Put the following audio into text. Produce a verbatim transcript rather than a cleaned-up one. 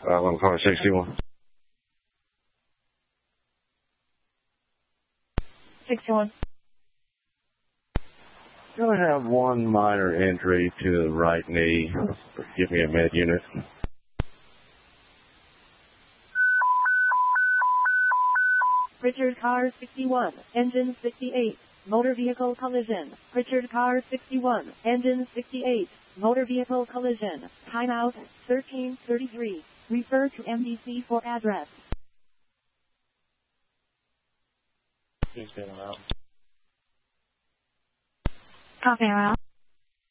Uh, I'm calling sixty-one. sixty-one. Going to have one minor injury to the right knee. Give me a med unit. Richard Car sixty-one, engine sixty-eight, motor vehicle collision. Richard Car sixty-one, engine sixty-eight, motor vehicle collision. Timeout, thirteen thirty-three. Refer to M D C for address. Please get him out. Copy, out.